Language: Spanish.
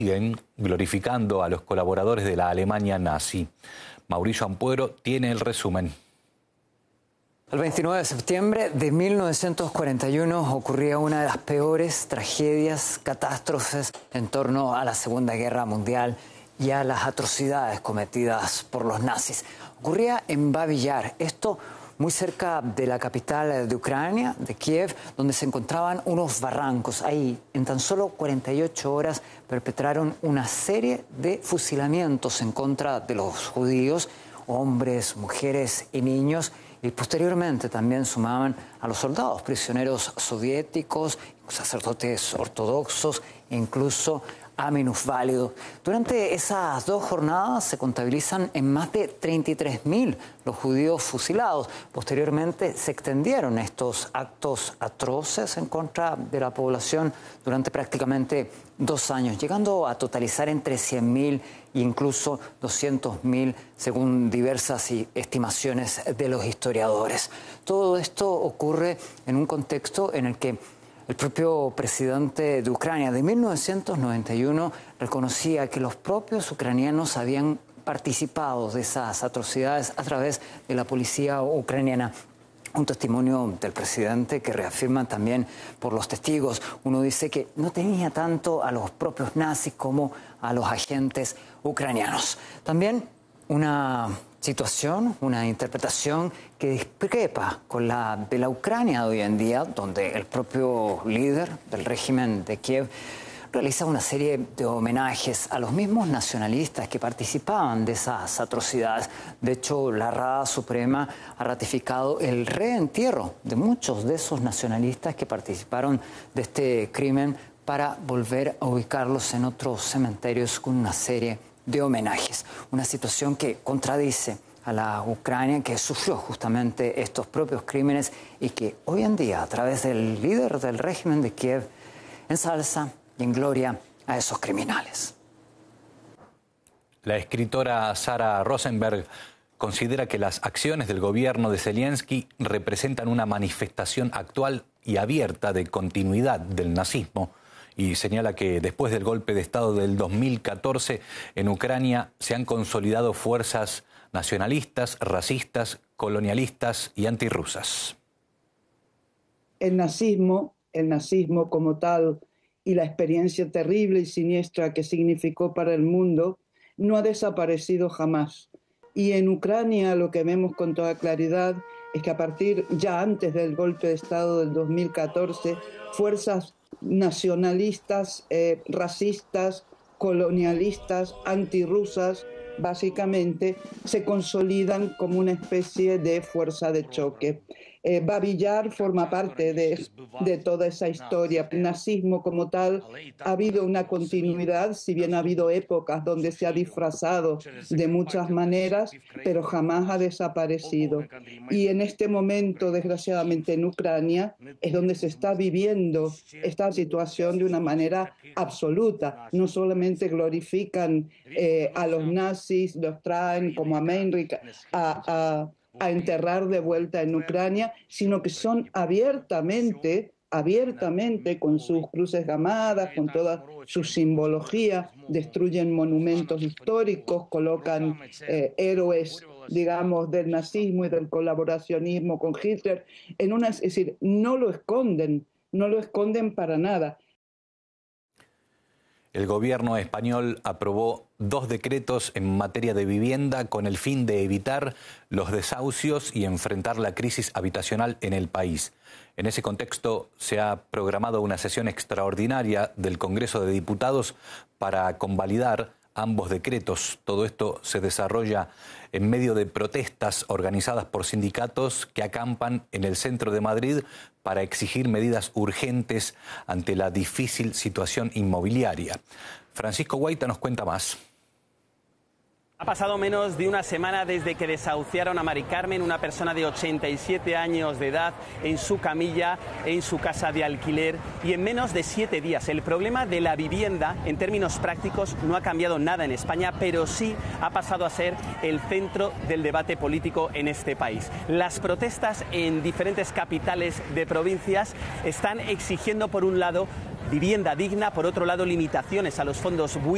siguen glorificando a los colaboradores de la Alemania nazi. Mauricio Ampuero tiene el resumen. El 29 de septiembre de 1941 ocurría una de las peores tragedias, catástrofes en torno a la Segunda Guerra Mundial y a las atrocidades cometidas por los nazis. Ocurría en Babi Yar, esto muy cerca de la capital de Ucrania, de Kiev, donde se encontraban unos barrancos. Ahí, en tan solo 48 horas, perpetraron una serie de fusilamientos en contra de los judíos, hombres, mujeres y niños, y posteriormente también sumaban a los soldados prisioneros soviéticos, sacerdotes ortodoxos e incluso a minusválidos. Durante esas 2 jornadas se contabilizan en más de 33.000 los judíos fusilados. Posteriormente se extendieron estos actos atroces en contra de la población durante prácticamente 2 años, llegando a totalizar entre 100.000 e incluso 200.000 según diversas estimaciones de los historiadores. Todo esto ocurre en un contexto en el que el propio presidente de Ucrania de 1991 reconocía que los propios ucranianos habían participado de esas atrocidades a través de la policía ucraniana. Un testimonio del presidente que reafirma también por los testigos. Uno dice que no tenía tanto a los propios nazis como a los agentes ucranianos. También una situación, una interpretación que discrepa con la de la Ucrania de hoy en día, donde el propio líder del régimen de Kiev realiza una serie de homenajes a los mismos nacionalistas que participaban de esas atrocidades. De hecho, la Rada Suprema ha ratificado el reentierro de muchos de esos nacionalistas que participaron de este crimen para volver a ubicarlos en otros cementerios con una serie de homenajes. Una situación que contradice a la Ucrania que sufrió justamente estos propios crímenes y que hoy en día, a través del líder del régimen de Kiev, ensalza y en gloria a esos criminales. La escritora Sara Rosenberg considera que las acciones del gobierno de Zelensky representan una manifestación actual y abierta de continuidad del nazismo y señala que después del golpe de Estado del 2014 en Ucrania se han consolidado fuerzas nacionalistas, racistas, colonialistas y antirrusas. El nazismo como tal y la experiencia terrible y siniestra que significó para el mundo no ha desaparecido jamás. Y en Ucrania lo que vemos con toda claridad es que a partir ya antes del golpe de Estado del 2014, fuerzas nacionalistas, racistas, colonialistas, antirrusas, básicamente se consolidan como una especie de fuerza de choque. Babi Yar forma parte de toda esa historia. El nazismo como tal ha habido una continuidad, si bien ha habido épocas donde se ha disfrazado de muchas maneras, pero jamás ha desaparecido. Y en este momento, desgraciadamente en Ucrania, es donde se está viviendo esta situación de una manera absoluta. No solamente glorifican a los nazis, los traen como a Meinrich a enterrar de vuelta en Ucrania, sino que son abiertamente, con sus cruces gamadas, con toda su simbología, destruyen monumentos históricos, colocan héroes, digamos, del nazismo y del colaboracionismo con Hitler, es decir, no lo esconden para nada. El gobierno español aprobó 2 decretos en materia de vivienda con el fin de evitar los desahucios y enfrentar la crisis habitacional en el país. En ese contexto se ha programado una sesión extraordinaria del Congreso de Diputados para convalidar ambos decretos. Todo esto se desarrolla en medio de protestas organizadas por sindicatos que acampan en el centro de Madrid para exigir medidas urgentes ante la difícil situación inmobiliaria. Francisco Guaita nos cuenta más. Ha pasado menos de una semana desde que desahuciaron a Mari Carmen, una persona de 87 años de edad, en su camilla, en su casa de alquiler, y en menos de 7 días. El problema de la vivienda, en términos prácticos, no ha cambiado nada en España, pero sí ha pasado a ser el centro del debate político en este país. Las protestas en diferentes capitales de provincias están exigiendo, por un lado, vivienda digna, por otro lado, limitaciones a los fondos buitres